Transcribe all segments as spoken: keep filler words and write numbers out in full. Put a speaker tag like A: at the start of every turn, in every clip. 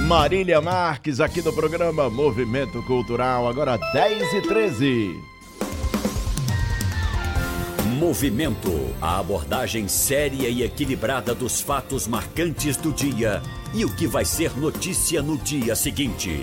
A: Marília Marques aqui no programa Movimento Cultural, agora dez e treze.
B: Movimento, a abordagem séria e equilibrada dos fatos marcantes do dia e o que vai ser notícia no dia seguinte.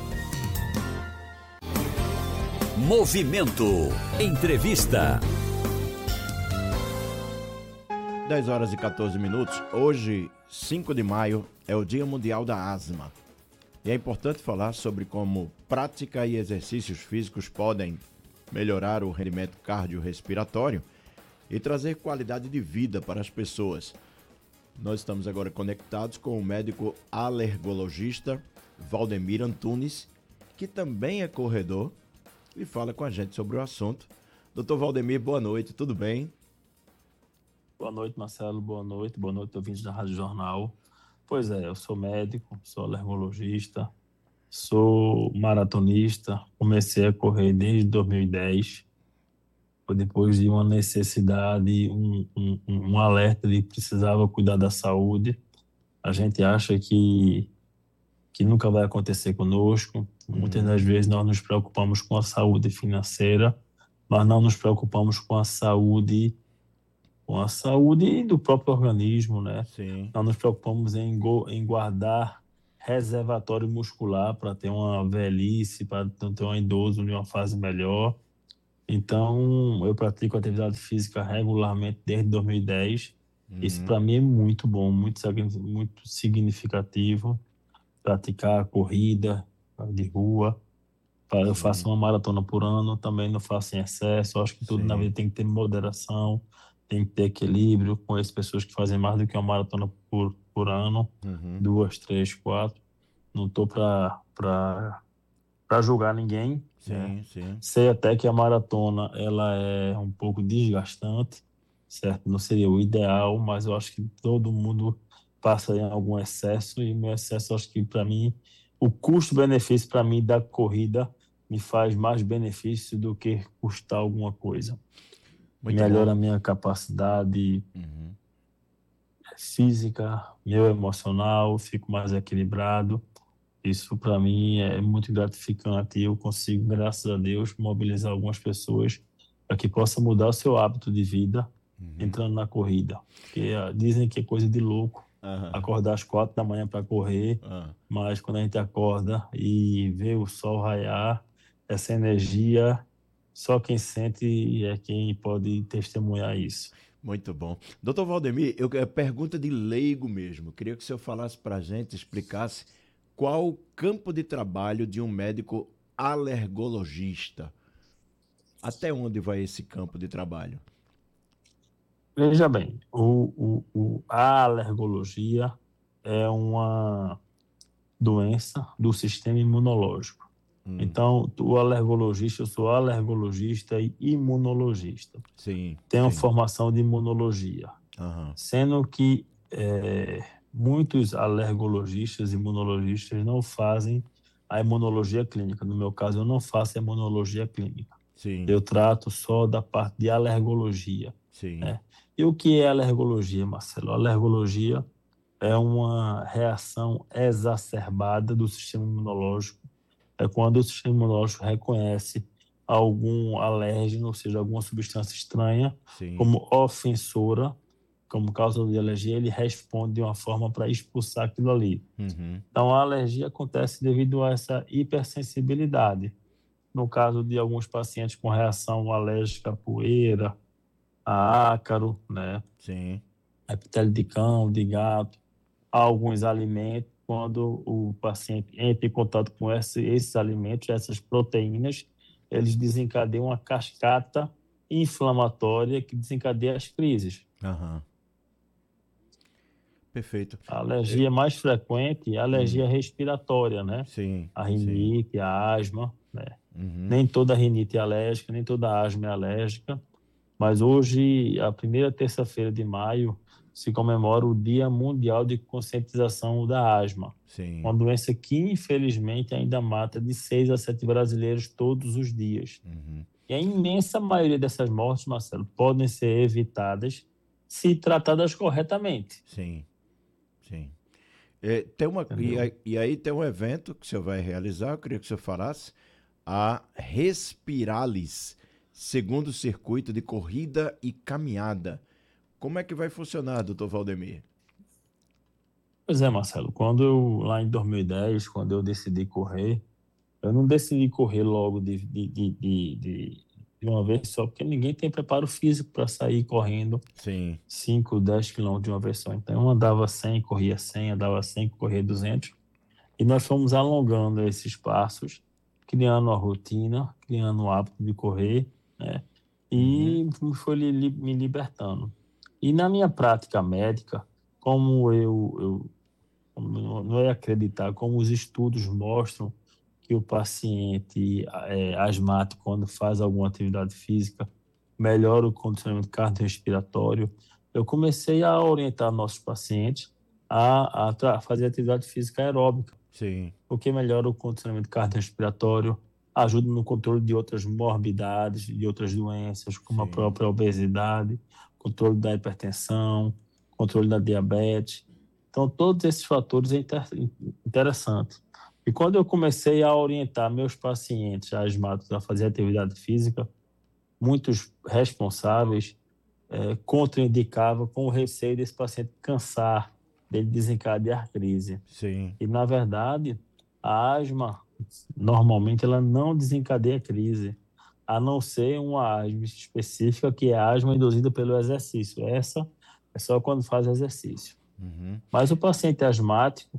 B: Movimento, entrevista.
A: dez horas e quatorze minutos. Hoje, cinco de maio, é o Dia Mundial da Asma. E é importante falar sobre como prática e exercícios físicos podem melhorar o rendimento cardiorrespiratório e trazer qualidade de vida para as pessoas. Nós estamos agora conectados com o médico alergologista Valdemir Antunes, que também é corredor e fala com a gente sobre o assunto. doutor Valdemir, boa noite, tudo bem?
C: Boa noite, Marcelo, boa noite, boa noite, ouvintes da Rádio Jornal. Pois é, eu sou médico, sou alergologista, sou maratonista, comecei a correr desde dois mil e dez, foi depois de uma necessidade, um, um, um alerta de que precisava cuidar da saúde. A gente acha que, que nunca vai acontecer conosco. Uhum. Muitas das vezes nós nos preocupamos com a saúde financeira, mas não nos preocupamos com a saúde, com a saúde do próprio organismo, né?
A: Sim.
C: Nós nos preocupamos em, em guardar reservatório muscular para ter uma velhice, para ter um idoso em uma fase melhor. Então, eu pratico atividade física regularmente desde dois mil e dez. Uhum. Isso para mim é muito bom, muito, muito significativo. Praticar corrida de rua. Eu Sim. faço uma maratona por ano, também não faço em excesso. Eu acho que tudo Sim. na vida tem que ter moderação, tem que ter equilíbrio. Conheço pessoas que fazem mais do que uma maratona por, por ano, uhum. duas, três, quatro. Não estou para para julgar ninguém.
A: Sim,
C: né?
A: sim.
C: Sei até que a maratona ela é um pouco desgastante, certo? Não seria o ideal, mas eu acho que todo mundo passa em algum excesso, e meu excesso, acho que para mim, o custo-benefício para mim da corrida me faz mais benefício do que custar alguma coisa. Muito Melhora bom. A minha capacidade uhum. física, meu emocional, fico mais equilibrado. Isso, para mim, é muito gratificante e eu consigo, graças a Deus, mobilizar algumas pessoas para que possa mudar o seu hábito de vida uhum. entrando na corrida. Porque uh, dizem que é coisa de louco uhum. acordar às quatro da manhã para correr, uhum. mas quando a gente acorda e vê o sol raiar, essa energia, só quem sente é quem pode testemunhar isso.
A: Muito bom. doutor Valdemir, eu, é pergunta de leigo mesmo. Queria que o senhor falasse para a gente, explicasse qual o campo de trabalho de um médico alergologista? Até onde vai esse campo de trabalho?
C: Veja bem, o, o, o, a alergologia é uma doença do sistema imunológico. Hum. Então, o alergologista, eu sou alergologista e imunologista.
A: Sim.
C: Tenho
A: sim.
C: formação de imunologia.
A: Uhum.
C: Sendo que é, muitos alergologistas e imunologistas não fazem a imunologia clínica. No meu caso, eu não faço a imunologia clínica.
A: Sim.
C: Eu trato só da parte de alergologia.
A: Sim.
C: Né? E o que é alergologia, Marcelo? Alergologia é uma reação exacerbada do sistema imunológico. É quando o sistema imunológico reconhece algum alérgeno, ou seja, alguma substância estranha, Sim. como ofensora, como causa de alergia, ele responde de uma forma para expulsar aquilo ali.
A: Uhum.
C: Então, a alergia acontece devido a essa hipersensibilidade. No caso de alguns pacientes com reação alérgica à poeira, a ácaro, né?
A: Sim.
C: A epitélio de cão, de gato, a alguns alimentos, quando o paciente entra em contato com esse, esses alimentos, essas proteínas, eles desencadeiam uma cascata inflamatória que desencadeia as crises.
A: Uhum. Perfeito.
C: A alergia
A: Eu...
C: mais frequente é a alergia
A: hum.
C: respiratória, né?
A: Sim.
C: A rinite,
A: sim.
C: a asma, né?
A: Uhum.
C: Nem toda rinite é alérgica, nem toda asma é alérgica. Mas hoje, a primeira terça-feira de maio, se comemora o Dia Mundial de Conscientização da Asma.
A: Sim.
C: Uma doença que, infelizmente, ainda mata de seis a sete brasileiros todos os dias.
A: Uhum.
C: E a imensa maioria dessas mortes, Marcelo, podem ser evitadas se tratadas corretamente.
A: Sim, sim. É, tem uma, e,
C: entendeu?
A: aí, e aí tem um evento que o senhor vai realizar, eu queria que o senhor falasse, a Respiralis, segundo circuito de corrida e caminhada. Como é que vai funcionar, doutor Valdemir?
C: Pois é, Marcelo, quando eu, lá em dois mil e dez, quando eu decidi correr, eu não decidi correr logo de, de, de, de, de- de uma vez só, porque ninguém tem preparo físico para sair correndo
A: Sim.
C: cinco, dez quilômetros de uma vez só. Então, eu andava cem, corria cem, andava cem, corria duzentos. E nós fomos alongando esses passos, criando a rotina, criando o hábito de correr, né?
A: Uhum.
C: E foi li- li- me libertando. E na minha prática médica, como eu, eu como não não é acreditar, como os estudos mostram que o paciente é, asmático, quando faz alguma atividade física, melhora o condicionamento cardiorrespiratório, eu comecei a orientar nossos pacientes a, a tra- fazer atividade física aeróbica,
A: Sim,
C: porque melhora o condicionamento cardiorrespiratório, ajuda no controle de outras morbidades, de outras doenças, como a
A: sim.
C: própria obesidade, controle da hipertensão, controle da diabetes. Então, todos esses fatores é inter interessante. E quando eu comecei a orientar meus pacientes asmáticos a fazer atividade física, muitos responsáveis eh, contraindicavam com o receio desse paciente cansar, dele desencadear crise.
A: Sim.
C: E, na verdade, a asma, normalmente, ela não desencadeia crise, a não ser uma asma específica, que é a asma induzida pelo exercício. Essa é só quando faz exercício.
A: Uhum.
C: Mas o paciente asmático,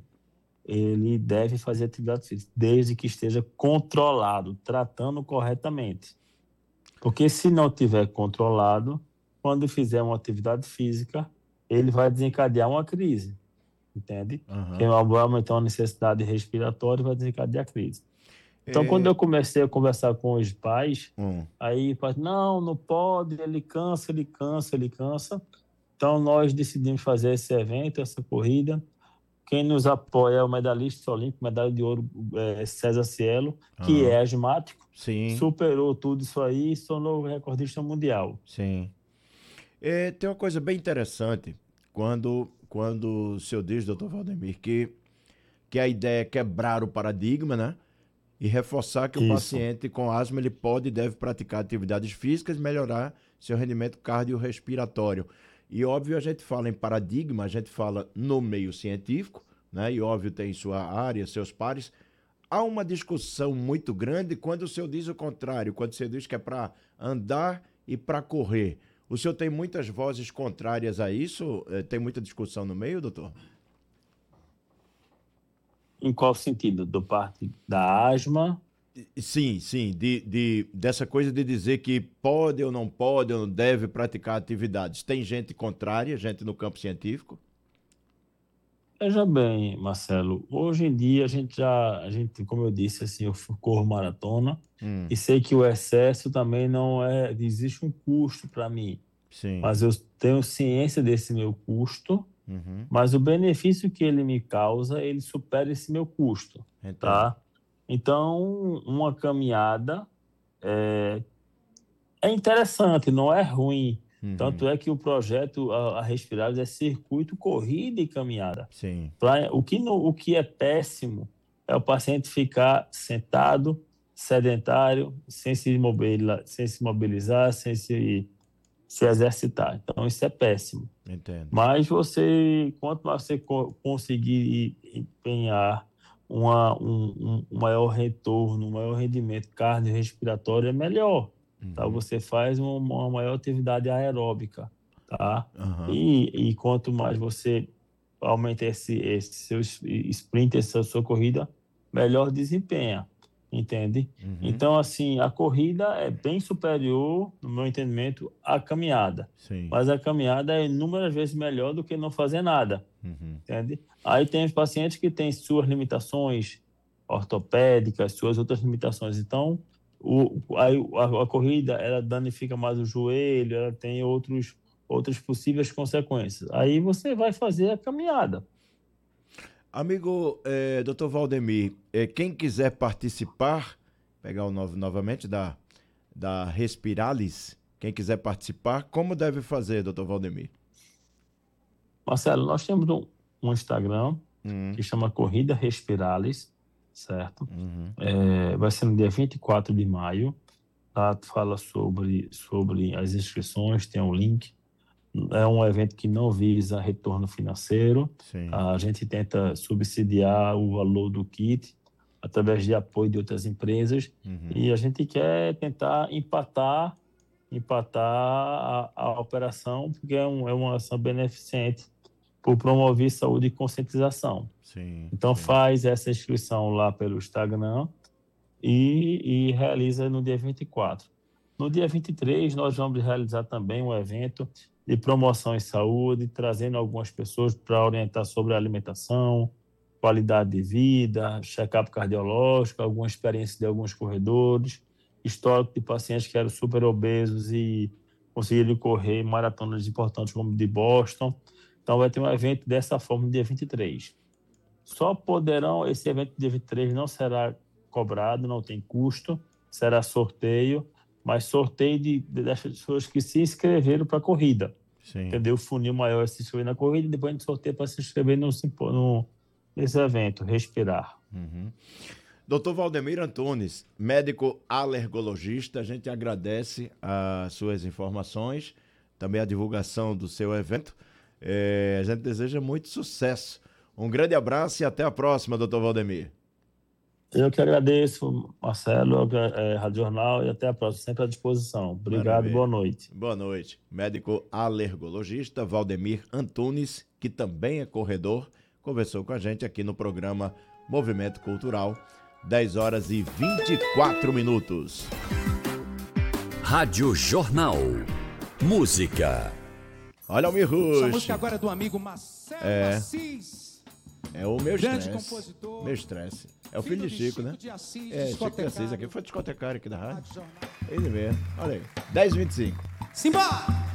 C: ele deve fazer atividade física, desde que esteja controlado, tratando corretamente. Porque se não tiver controlado, quando fizer uma atividade física, ele vai desencadear uma crise, entende? Que
A: Aham.
C: vai aumentar uma necessidade respiratória e vai desencadear a crise. Então, quando
A: É,
C: eu comecei a conversar com os pais,
A: hum,
C: aí, pai, não, não pode, ele cansa, ele cansa, ele cansa. Então, nós decidimos fazer esse evento, essa corrida. Quem nos apoia é o medalhista olímpico, medalha de ouro, é, César Cielo, que é
A: aham.
C: asmático,
A: Sim,
C: superou tudo isso aí e se tornou recordista mundial.
A: sim. É, tem uma coisa bem interessante quando, quando o senhor diz, doutor Valdemir, que, que a ideia é quebrar o paradigma, né? E reforçar que o
C: Isso.
A: paciente com asma ele pode e deve praticar atividades físicas e melhorar seu rendimento cardiorrespiratório. E óbvio, a gente fala em paradigma, a gente fala no meio científico, né? E óbvio tem sua área, seus pares. Há uma discussão muito grande quando o senhor diz o contrário, quando o senhor diz que é para andar e para correr. O senhor tem muitas vozes contrárias a isso? Eh, Tem muita discussão no meio, doutor?
C: Em qual sentido? Do parte da asma?
A: Sim, sim, de, de, dessa coisa de dizer que pode ou não pode ou não deve praticar atividades. Tem gente contrária, gente no campo científico?
C: Veja bem, Marcelo, hoje em dia a gente já, a gente, como eu disse, assim, eu corro maratona
A: Hum,
C: e sei que o excesso também não é, existe um custo para mim,
A: sim.
C: mas eu tenho ciência desse meu custo,
A: Uhum,
C: mas o benefício que ele me causa, ele supera esse meu custo,
A: entendo.
C: tá? Então, uma caminhada é, é interessante, não é ruim.
A: Uhum,
C: Tanto é que o projeto, a, a Respirados, é circuito, corrida e caminhada.
A: sim,
C: Pra- O que, no- o que é péssimo é o paciente ficar sentado, sedentário, sem se mobilizar, sem se, mobilizar, sem se, se exercitar. Então, isso é péssimo.
A: entendo.
C: Mas você, quanto mais você co- conseguir empenhar uma, um, um maior retorno, um maior rendimento cardiorrespiratório, é melhor. Tá?
A: Uhum,
C: Você faz uma, uma maior atividade aeróbica, tá?
A: aham,
C: E, e quanto mais você aumenta esse, esse seu es- sprint, essa sua corrida, melhor desempenha, entende?
A: uhum,
C: Então, assim, a corrida é bem superior, no meu entendimento, à caminhada.
A: sim.
C: Mas a caminhada é inúmeras vezes melhor do que não fazer nada,
A: Uhum.
C: entende? Aí tem os pacientes que têm suas limitações ortopédicas, suas outras limitações. Então, o, aí a, a corrida, ela danifica mais o joelho, ela tem outros, outras possíveis consequências. Aí você vai fazer a caminhada.
A: Amigo, eh, doutor Valdemir, eh, quem quiser participar, pegar o novo novamente da, da Respiralis, quem quiser participar, como deve fazer, doutor Valdemir?
C: Marcelo, nós temos um, um Instagram,
A: uhum.
C: que chama Corrida Respiralis, certo?
A: Uhum.
C: É, vai ser no dia vinte e quatro de maio. Lá fala sobre, sobre as inscrições, tem um link. É um evento que não visa retorno financeiro.
A: Sim.
C: A gente tenta subsidiar o valor do kit através de apoio de outras empresas.
A: Uhum.
C: E a gente quer tentar empatar, empatar a, a operação, porque é, um, é uma ação beneficente por promover saúde e conscientização.
A: Sim,
C: então
A: sim.
C: faz essa inscrição lá pelo Instagram e, e realiza no dia vinte e quatro. No dia vinte e três, nós vamos realizar também um evento de promoção em saúde, trazendo algumas pessoas para orientar sobre a alimentação, qualidade de vida, check-up cardiológico, alguma experiência de alguns corredores, histórico de pacientes que eram super obesos e conseguiram correr maratonas importantes como de Boston. Então vai ter um evento dessa forma no dia vinte e três. Só poderão, esse evento dia vinte e três não será cobrado, não tem custo, será sorteio, mas sorteio de, de, das pessoas que se inscreveram para a corrida.
A: Sim.
C: Entendeu? O funil maior é se inscrever na corrida e depois a gente sorteia para se inscrever no, no, nesse evento, Respirar.
A: Uhum. doutor Valdemir Antunes, médico alergologista, a gente agradece as suas informações, também a divulgação do seu evento. É, a gente deseja muito sucesso. Um grande abraço e até a próxima, doutor Valdemir.
C: Eu que agradeço, Marcelo, é, Rádio Jornal, e até a próxima, sempre à disposição. Obrigado,
A: Maravilha.
C: Boa noite.
A: Boa noite. Médico alergologista Valdemir Antunes, que também é corredor, conversou com a gente aqui no programa Movimento Cultural, dez horas e vinte e quatro minutos.
B: Rádio Jornal. Música.
A: Olha o Mirrush.
D: Essa música agora é do amigo Marcelo
A: É.
D: Assis.
A: É o meu
D: Grande
A: estresse.
D: compositor.
A: Meu estresse. É o filho,
D: Filho
A: de
D: de
A: Chico,
D: Chico
A: né?
D: de Assis,
A: é, Chico de
D: discotecário.
A: Assis aqui. Foi discotecário aqui da rádio.
D: Rádio Jornal.
A: Ele mesmo. Olha aí. dez e vinte e cinco.
D: Simbora!